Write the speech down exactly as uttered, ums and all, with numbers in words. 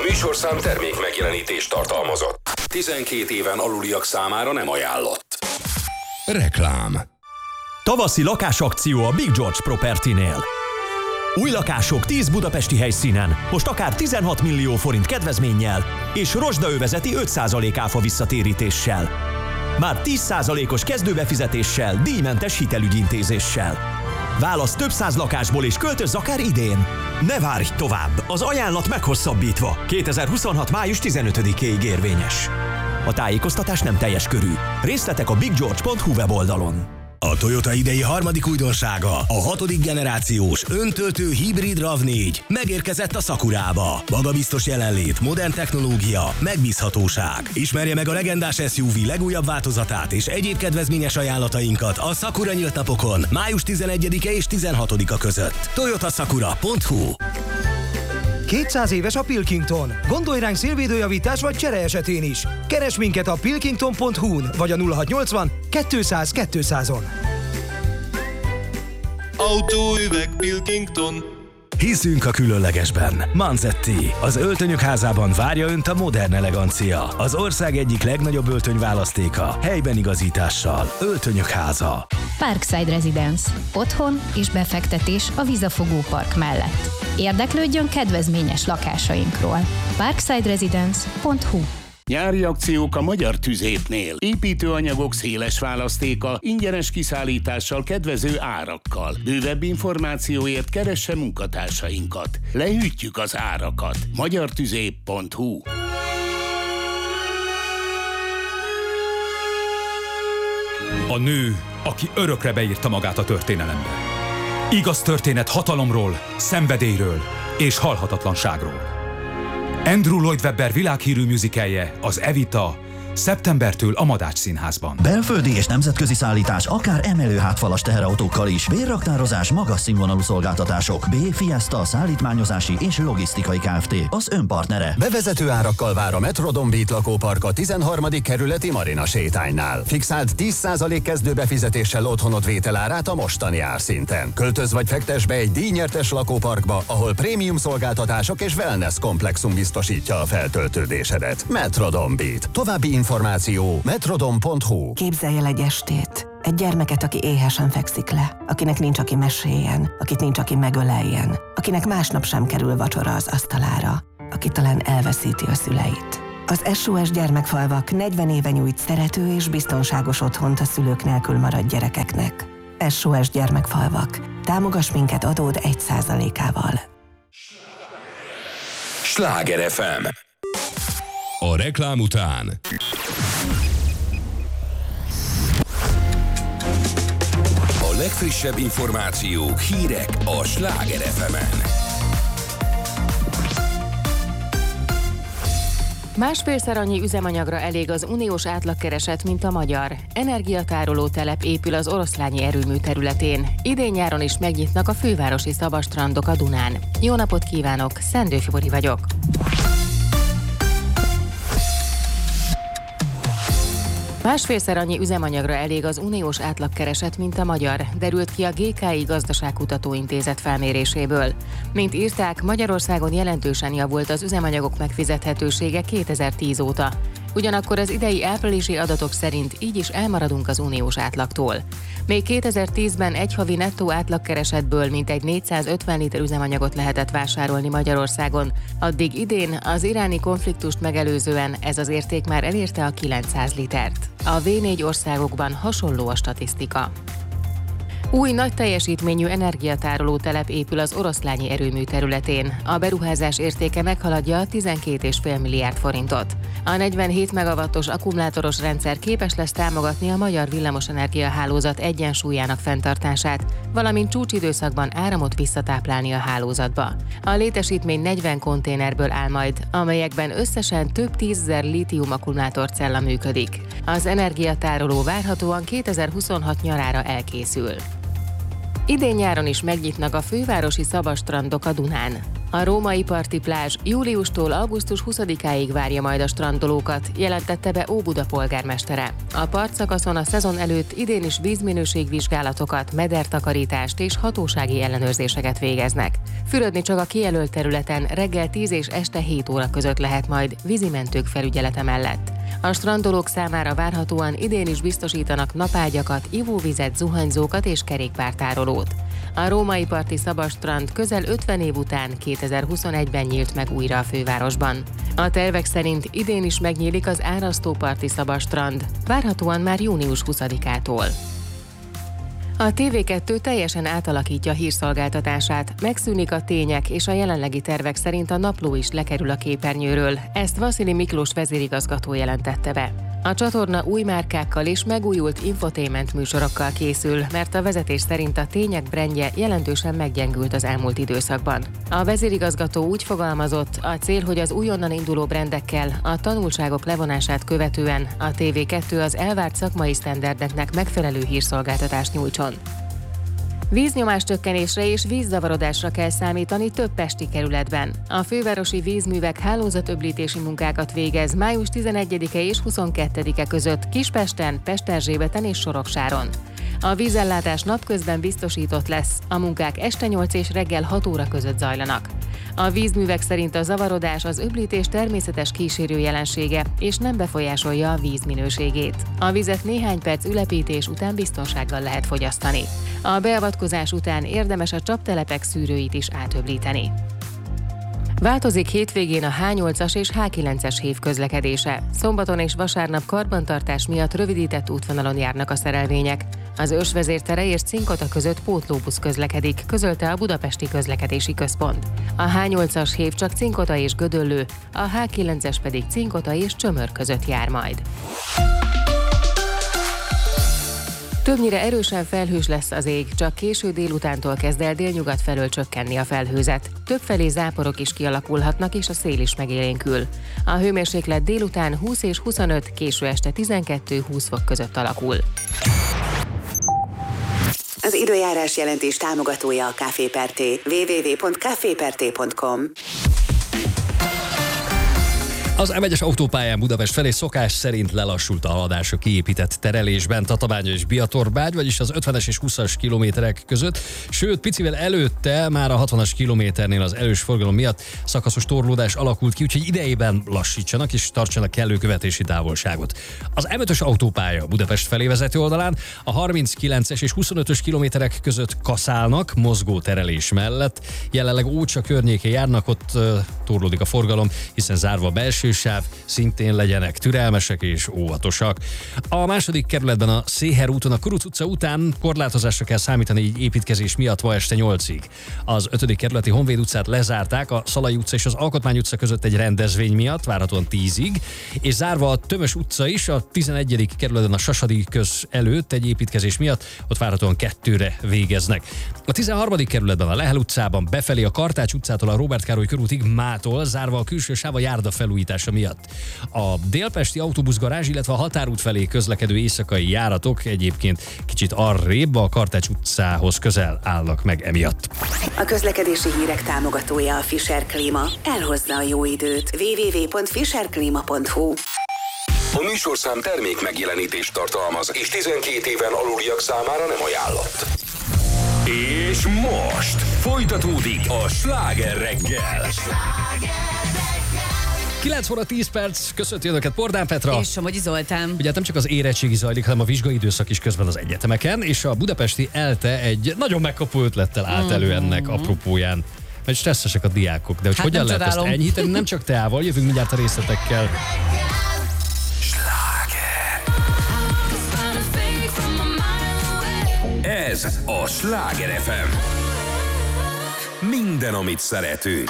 műsorszám termék megjelenítést tartalmazott. tizenkét éven aluliak számára nem ajánlott. Reklám. Tavaszi lakásakció a Big George Property-nél. Új lakások tíz budapesti helyszínen, most akár tizenhat millió forint kedvezménnyel és rozsdaövezeti öt százalék áfa visszatérítéssel. Már tíz százalékos kezdőbefizetéssel, díjmentes hitelügyintézéssel. Válasz több száz lakásból és költözz akár idén. Ne várj tovább, az ajánlat meghosszabbítva. kétezer-huszonhat. május tizenötödikéig érvényes. A tájékoztatás nem teljes körű. Részletek a big george pont hu weboldalon. A Toyota idei harmadik újdonsága, a hatodik generációs öntöltő hibrid RAV négy megérkezett a Sakurába. Magabiztos jelenlét, modern technológia, megbízhatóság. Ismerje meg a legendás es u vé legújabb változatát és egyéb kedvezményes ajánlatainkat a Sakura nyílt napokon május tizenegyedike és tizenhatodika között. toyota sakura pont hu. kétszáz éves a Pilkington. Gondolj ránk szélvédőjavítás vagy csere esetén is. Keres minket a pilkington pont hu-n vagy a nulla hatszáznyolcvan kétszáz kétszázon. Autóüveg Pilkington. Hiszünk a különlegesben. Manzetti, az öltönyök házában várja Önt a modern elegancia. Az ország egyik legnagyobb öltönyválasztéka, helyben igazítással. Öltönyök háza. Parkside Residence. Otthon és befektetés a Vizafogó Park mellett. Érdeklődjön kedvezményes lakásainkról. parkside residence pont hu. Nyári akciók a Magyar Tüzépnél. Építőanyagok széles választéka, ingyenes kiszállítással, kedvező árakkal. Bővebb információért keresse munkatársainkat. Lehűtjük az árakat. magyar tüzép pont hu. A nő, aki örökre beírta magát a történelembe. Igaz történet hatalomról, szenvedélyről és halhatatlanságról. Andrew Lloyd Webber világhírű musicalje, az Evita, szeptembertől a Madács Színházban. Belföldi és nemzetközi szállítás akár emelő hátfalas teherautókkal is. Bérraktározás, magas színvonalú szolgáltatások. B. Fiesta szállítmányozási és logisztikai Kft. Az önpartnere. Bevezető árakkal vár a Metrodon Beat lakópark a tizenharmadik kerületi Marina sétánynál. Fixált tíz százalék kezdőbefizetéssel otthonod vételárát a mostani árszinten. Költöz vagy fektes be egy díjnyertes lakóparkba, ahol prémium szolgáltatások és wellness komplexum biztosítja a feltöltődésedet. Metrodon Beat. További információ metrodon pont hu. Képzelj el egy estét. Egy gyermeket, aki éhesen fekszik le, akinek nincs, aki meséljen, akit nincs, aki megöleljen, akinek másnap sem kerül vacsora az asztalára, aki talán elveszíti a szüleit. Az es o es Gyermekfalvak negyven éve nyújt szerető és biztonságos otthont a szülők nélkül maradt gyerekeknek. es o es Gyermekfalvak. Támogass minket adód egy százalékával. Sláger ef em. A reklám után a legfrissebb információk, hírek a Sláger ef emen. Másfélszer annyi üzemanyagra elég az uniós átlagkereset, mint a magyar. Energiatároló telep épül az oroszlányi erőmű területén. Idén-nyáron is megnyitnak a fővárosi szabadstrandok a Dunán. Jó napot kívánok, Szendő Fibori vagyok. Másfélszer annyi üzemanyagra elég az uniós átlagkereset, mint a magyar, derült ki a gé ká i Gazdaságkutató Intézet felméréséből. Mint írták, Magyarországon jelentősen javult az üzemanyagok megfizethetősége kétezer-tíz óta. Ugyanakkor az idei áprilisi adatok szerint így is elmaradunk az uniós átlagtól. Még kétezer-tízben egy havi nettó átlagkeresetből mintegy négyszázötven liter üzemanyagot lehetett vásárolni Magyarországon, addig idén az iráni konfliktust megelőzően ez az érték már elérte a kilencszáz litert. A vé négy országokban hasonló a statisztika. Új nagy teljesítményű energiatároló telep épül az oroszlányi erőmű területén. A beruházás értéke meghaladja a tizenkét egész öt milliárd forintot. A negyvenhét megawattos akkumulátoros rendszer képes lesz támogatni a magyar villamosenergia hálózat egyensúlyának fenntartását, valamint csúcsidőszakban áramot visszatáplálni a hálózatba. A létesítmény negyven konténerből áll majd, amelyekben összesen több tízezer lítium akkumulátorcella működik. Az energiatároló várhatóan kétezer-huszonhat nyarára elkészül. Idén-nyáron is megnyitnak a fővárosi szabadstrandok a Dunán. A római parti plázs júliustól augusztus huszadikáig várja majd a strandolókat, jelentette be Óbuda polgármestere. A partszakaszon a szezon előtt idén is vízminőségvizsgálatokat, medertakarítást és hatósági ellenőrzéseket végeznek. Fürödni csak a kijelölt területen reggel tíz és este hét óra között lehet majd vízimentők felügyelete mellett. A strandolók számára várhatóan idén is biztosítanak napágyakat, ivóvizet, zuhanyzókat és kerékpártárolót. A római parti szabadstrand közel ötven év után kétezer-huszonegyben nyílt meg újra a fővárosban. A tervek szerint idén is megnyílik az árasztóparti szabadstrand, várhatóan már június huszadikától. A té vé kettő teljesen átalakítja hírszolgáltatását, megszűnik a tények, és a jelenlegi tervek szerint a napló is lekerül a képernyőről. Ezt Vasili Miklós vezérigazgató jelentette be. A csatorna új márkákkal és megújult infotainment műsorokkal készül, mert a vezetés szerint a tények brandje jelentősen meggyengült az elmúlt időszakban. A vezérigazgató úgy fogalmazott, a cél, hogy az újonnan induló brandekkel a tanulságok levonását követően a té vé kettő az elvárt szakmai sztenderdeknek megfelelő hírszolgáltatást nyújtson. Víznyomás csökkenésre és vízzavarodásra kell számítani több pesti kerületben. A fővárosi vízművek hálózatöblítési munkákat végez május tizenegyedike és huszonkettedike között Kispesten, Pesterzsébeten és Soroksáron. A vízellátás napközben biztosított lesz, a munkák este nyolc és reggel hat óra között zajlanak. A vízművek szerint a zavarodás az öblítés természetes kísérő jelensége, és nem befolyásolja a víz minőségét. A vizet néhány perc ülepítés után biztonsággal lehet fogyasztani. A beavatkozás után érdemes a csaptelepek szűrőit is átöblíteni. Változik hétvégén a há nyolcas és há kilences hév közlekedése. Szombaton és vasárnap karbantartás miatt rövidített útvonalon járnak a szerelvények. Az Ősvezértere és Cinkota között pótlóbusz közlekedik, közölte a Budapesti Közlekedési Központ. A há nyolcas hév csak Cinkota és Gödöllő, a há kilences pedig Cinkota és Csömör között jár majd. Többnyire erősen felhős lesz az ég, csak késő délutántól kezd el délnyugat felől csökkenni a felhőzet. Többfelé záporok is kialakulhatnak, és a szél is megélénkül. A hőmérséklet délután húsz és huszonöt, késő este tizenkettő-húsz fok között alakul. Az időjárás jelentés támogatója a Café Perté. double-u double-u double-u pont café perté pont com. Az em egyes autópályán Budapest felé szokás szerint lelassult a haladás a kiépített terelésben Tatabánya és Biatorbágy, vagyis az ötvenes és húszas kilométerek között, sőt picivel előtte már a hatvanas kilométernél az erős forgalom miatt szakaszos torlódás alakult ki, úgyhogy idejében lassítsanak és tartsanak kellő követési távolságot. Az em ötös autópálya Budapest felé vezető oldalán a harminckilences és huszonötös kilométerek között kaszálnak mozgó terelés mellett, jelenleg Ócsa környékén járnak, ott uh, torlódik a forgalom, hiszen zárva a belső sáv, szintén legyenek türelmesek és óvatosak. A második kerületben a Széher úton a Kuruc utca után korlátozásra kell számítani így építkezés miatt ma este nyolcig. Az ötödik kerületi Honvéd utcát lezárták, a Szalai utca és az Alkotmány utca között egy rendezvény miatt, várhatóan tízig, és zárva a Tömös utca is, a tizenegyedik kerületben a Sasadi köz előtt egy építkezés miatt, ott várhatóan kettőre végeznek. A tizenharmadik kerületben a Lehel utcában befelé a Kartács utcától a Róbert Károly körútig mától, zárva a külső sáv a járda felújítása miatt. A délpesti autóbuszgarázs, illetve a Határút felé közlekedő éjszakai járatok egyébként kicsit arrébb a Kartács utcához közel állnak meg emiatt. A közlekedési hírek támogatója a Fischer Klíma. Elhozza a jó időt. double-u double-u double-u pont fischer klima pont hu. A műsorszám termék megjelenítést tartalmaz, és tizenkét éven aluliak számára nem ajánlott. És most folytatódik a Sláger reggel. kilenc óra tíz perc, köszönti önöket Pordán Petra. És Somogyi Zoltán. Ugye nem csak az érettségi zajlik, hanem a vizsgai időszak is közben az egyetemeken, és a budapesti ELTE egy nagyon megkapó ötlettel állt elő ennek apropóján. Mert stresszesek a diákok, de hogy hát hogyan lehet csodálom. Ezt enyhíteni, nem csak teával, jövünk mindjárt a részletekkel. Ez a Sláger ef em. Minden, amit szeretünk.